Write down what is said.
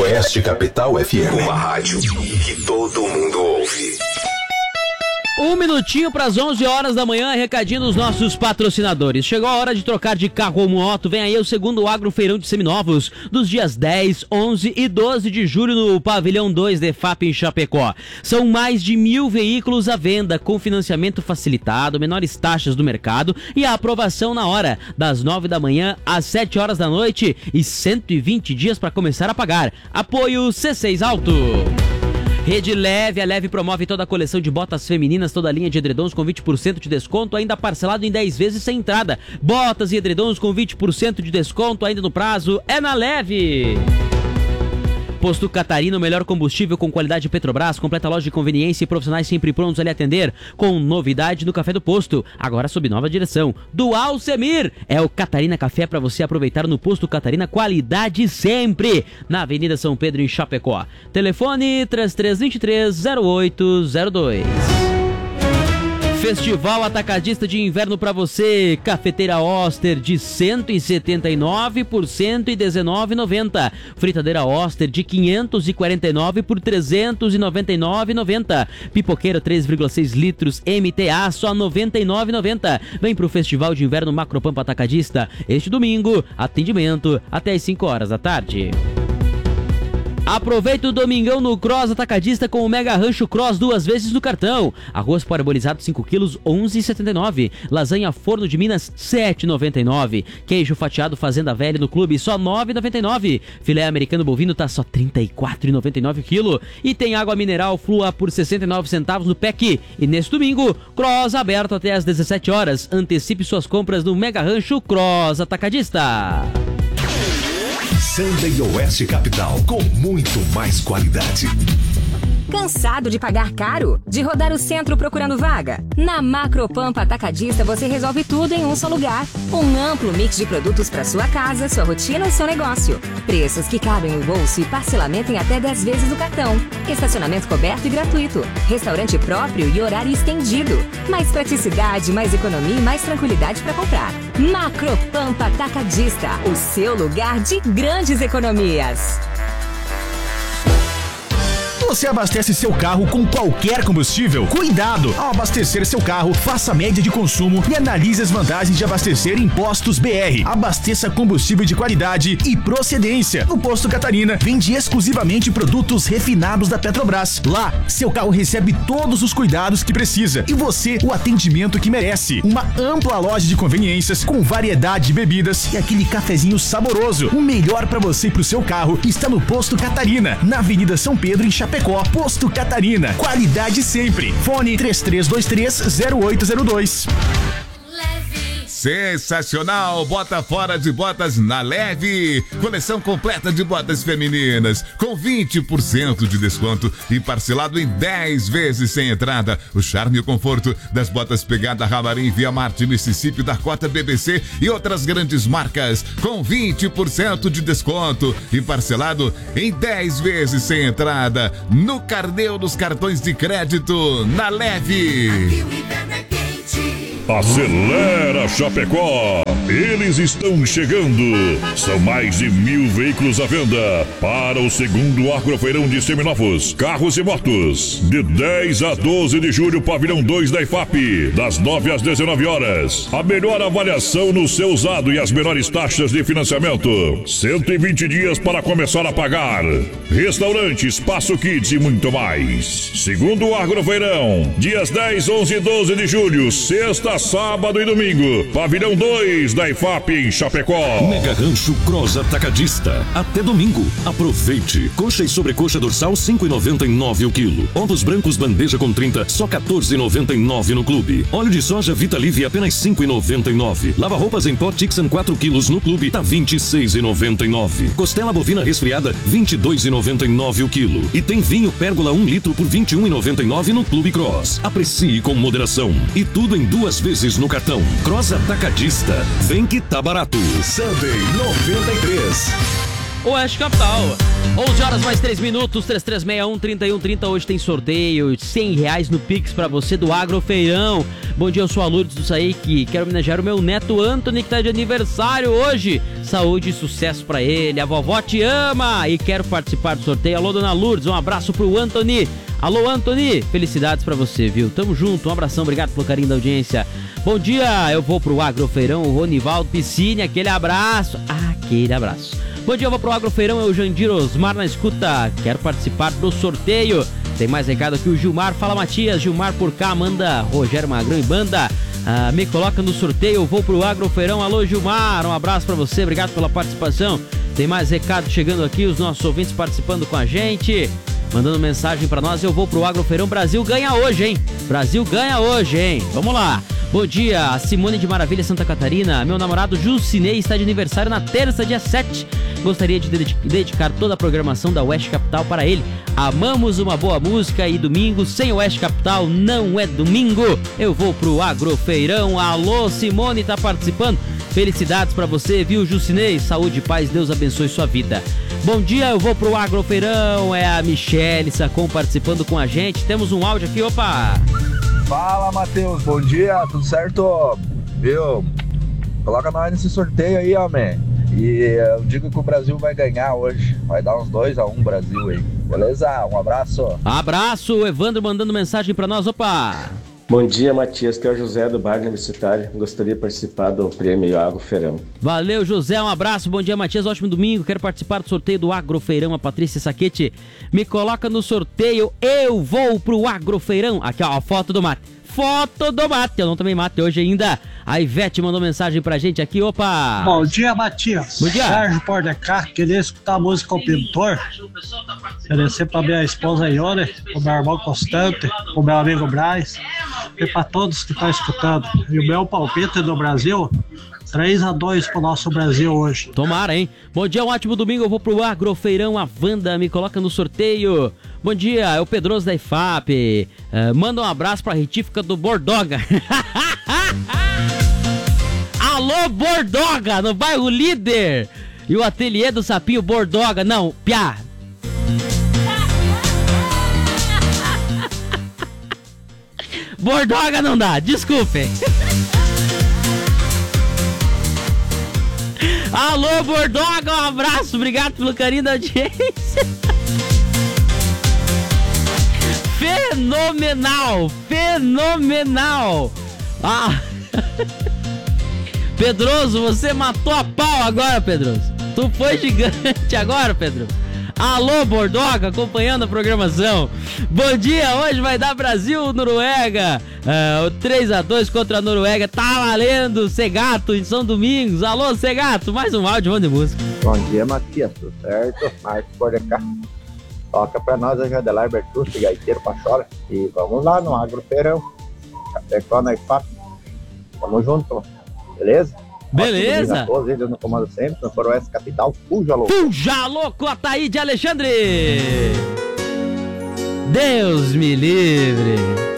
Oeste Capital FM. Uma rádio que todo mundo ouve. 1 minutinho para as 11 horas da manhã, recadinho dos nossos patrocinadores. Chegou a hora de trocar de carro ou moto. Vem aí o segundo Agrofeirão de Seminovos, dos dias 10, 11 e 12 de julho no Pavilhão 2 da EFAP em Chapecó. São mais de 1.000 veículos à venda, com financiamento facilitado, menores taxas do mercado e a aprovação na hora, das 9 da manhã às 7 horas da noite e 120 dias para começar a pagar. Apoio C6 Auto. Rede Leve, a Leve promove toda a coleção de botas femininas, toda a linha de edredons com 20% de desconto, ainda parcelado em 10 vezes sem entrada. Botas e edredons com 20% de desconto, ainda no prazo, é na Leve. Posto Catarina, o melhor combustível com qualidade Petrobras, completa loja de conveniência e profissionais sempre prontos a lhe atender, com novidade no Café do Posto, agora sob nova direção. Do Alcemir, é o Catarina Café para você aproveitar no Posto Catarina, qualidade sempre, na Avenida São Pedro em Chapecó. Telefone 3323-0802. Festival Atacadista de Inverno para você, cafeteira Oster de 179 por 119,90, fritadeira Oster de 549 por 399,90, pipoqueira 3,6 litros MTA só 99,90. Vem pro Festival de Inverno Macropampa Atacadista este domingo, atendimento até às 5 horas da tarde. Aproveita o domingão no Cross Atacadista com o Mega Rancho Cross 2 vezes no cartão. Arroz parabolizado 5 quilos, 11,79. Lasanha Forno de Minas, 7,99. Queijo fatiado Fazenda Velha no Clube, só 9,99. Filé americano bovino tá só 34,99 quilo. E tem água mineral Flua por 69 centavos no PEC. E neste domingo, Cross aberto até às 17 horas. Antecipe suas compras no Mega Rancho Cross Atacadista. Sunday Oeste Capital, com muito mais qualidade. Cansado de pagar caro? De rodar o centro procurando vaga? Na Macropampa Atacadista você resolve tudo em um só lugar. Um amplo mix de produtos para sua casa, sua rotina ou seu negócio. Preços que cabem no bolso e parcelamento em até 10 vezes no cartão. Estacionamento coberto e gratuito. Restaurante próprio e horário estendido. Mais praticidade, mais economia e mais tranquilidade para comprar. Macropampa Atacadista, o seu lugar de grandes economias. Você abastece seu carro com qualquer combustível? Cuidado! Ao abastecer seu carro, faça a média de consumo e analise as vantagens de abastecer em Postos BR. Abasteça combustível de qualidade e procedência. No Posto Catarina, vende exclusivamente produtos refinados da Petrobras. Lá, seu carro recebe todos os cuidados que precisa e você o atendimento que merece. Uma ampla loja de conveniências com variedade de bebidas e aquele cafezinho saboroso. O melhor para você e pro seu carro está no Posto Catarina, na Avenida São Pedro, em Chapecó. Posto Catarina, qualidade sempre. Fone 3323-0802. Sensacional! Bota fora de botas na Leve. Coleção completa de botas femininas com 20% de desconto e parcelado em 10 vezes sem entrada. O charme e o conforto das botas Pegada Ramarim, Via Marte, Mississippi, Dakota, BBC e outras grandes marcas com 20% de desconto e parcelado em 10 vezes sem entrada no carnê dos cartões de crédito na Leve. Acelera Chapecó! Eles estão chegando! São mais de 1.000 veículos à venda para o segundo Agrofeirão de Seminovos, carros e motos. De 10 a 12 de julho, Pavilhão 2 da EFAP, das 9 às 19 horas. A melhor avaliação no seu usado e as menores taxas de financiamento. 120 dias para começar a pagar. Restaurante, espaço kids e muito mais. Segundo Agrofeirão, dias 10, 11 e 12 de julho, sexta, sábado e domingo. Pavilhão 2 da EFAP em Chapecó. Mega Rancho Cross Atacadista. Até domingo. Aproveite. Coxa e sobrecoxa dorsal 5,99 o quilo. Ovos brancos bandeja com 30, só 14,99 no clube. Óleo de soja Vita Livre apenas 5,99. Lava roupas em pó Tixan 4 quilos no clube tá 26,99. Costela bovina resfriada 22,99 o quilo. E tem vinho Pérgola 1 litro por 21,99 no Clube Cross. Aprecie com moderação. E tudo em 2 vezes no cartão. Cross Atacadista. Vem que tá barato. Sunday 93. Oeste Capital. 11 horas mais 3 minutos, 3361-3130. Hoje tem sorteio de R$100 no Pix pra você do Agrofeirão. Bom dia, eu sou a Lourdes do Saíque. Quero homenagear o meu neto Anthony, que tá de aniversário hoje. Saúde e sucesso pra ele. A vovó te ama e quero participar do sorteio. Alô, dona Lourdes, um abraço pro Anthony. Alô, Anthony, felicidades pra você, viu? Tamo junto, um abração, obrigado pelo carinho da audiência. Bom dia, eu vou pro Agrofeirão, o Ronivaldo Piscine, aquele abraço. Bom dia, eu vou pro Agrofeirão, é o Jandir Osmar na escuta, quero participar do sorteio. Tem mais recado aqui, o Gilmar, fala Matias, Gilmar por cá, manda Rogério Magrão e banda. Me coloca no sorteio, eu vou pro Agrofeirão. Alô, Gilmar, um abraço pra você, obrigado pela participação. Tem mais recado chegando aqui, os nossos ouvintes participando com a gente, mandando mensagem pra nós. Eu vou pro Agrofeirão, Brasil ganha hoje, hein? Brasil ganha hoje, hein? Vamos lá. Bom dia, a Simone de Maravilha, Santa Catarina. Meu namorado Jucinei está de aniversário na terça, dia 7. Gostaria de dedicar toda a programação da Oeste Capital para ele. Amamos uma boa música e domingo sem Oeste Capital não é domingo. Eu vou pro Agrofeirão. Alô, Simone tá participando. Felicidades pra você, viu, Jucinei? Saúde e paz, Deus abençoe sua vida. Bom dia, eu vou pro Agrofeirão. É a Michele Sacon participando com a gente. Temos um áudio aqui, opa! Fala, Matheus, bom dia, tudo certo? Viu? Coloca nós nesse sorteio aí, homem. E eu digo que o Brasil vai ganhar hoje. Vai dar uns 2-1 Brasil aí. Beleza? Um abraço. Abraço, o Evandro mandando mensagem pra nós, opa! Bom dia, Matias, que é o José do Bar Universitário. Gostaria de participar do Prêmio Agrofeirão. Valeu, José, um abraço. Bom dia, Matias, ótimo domingo. Quero participar do sorteio do Agrofeirão. A Patrícia Saquete me coloca no sorteio. Eu vou pro Agrofeirão. Aqui, ó, a foto do mate. Foto do mate. Eu não tomei mate hoje ainda. A Ivete mandou mensagem pra gente aqui, opa. Bom dia, Matias. Bom dia. Sérgio Pordecá, queria escutar a música O Pintor. Oferecer pra minha esposa Ione, pro meu irmão Constante, pro meu amigo Braz e pra todos que estão escutando. E o meu palpite do Brasil, 3-2 pro nosso Brasil hoje. Tomara, hein? Bom dia, um ótimo domingo. Eu vou pro Agrofeirão. A Wanda me coloca no sorteio. Bom dia, é o Pedroso da IFAP. Manda um abraço pra retífica do Bordoga. Alô, Bordoga, no bairro Líder. E o ateliê do Sapinho Bordoga. Não, piá. Bordoga não dá, desculpem. Alô, Bordoga, um abraço. Obrigado pelo carinho da audiência. Fenomenal, fenomenal. Pedroso, você matou a pau agora, Pedroso. Tu foi gigante agora, Pedro. Alô, Bordoga, acompanhando a programação. Bom dia, hoje vai dar Brasil-Noruega. O 3-2 contra a Noruega. Tá valendo, Segato, em São Domingos. Alô, Segato, mais um áudio, vamos de música. Bom dia, Matias, tudo certo? Marcos Pordecá. Toca pra nós a Jadelar Bertucci, Gaiteiro Pachola. E vamos lá no Agrofeirão. Chapecó na IFAP. Tamo junto, beleza? Beleza. Todos eles no comando sempre, no Oeste Capital, Fuja Louco. Fuja Louco, Ataíde Alexandre. Deus me livre.